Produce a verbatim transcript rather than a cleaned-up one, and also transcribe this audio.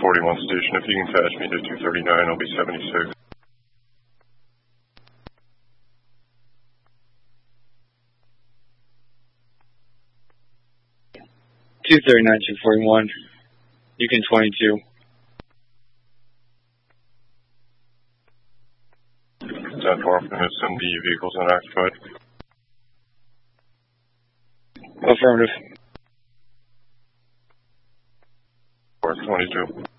forty-one station. If you can patch me to two thirty-nine, I'll be seventy-six. two thirty-nine, two forty-one. Yukon twenty-two. ten four, I'm going to send the vehicles unoccupied. Affirmative. four twenty-two.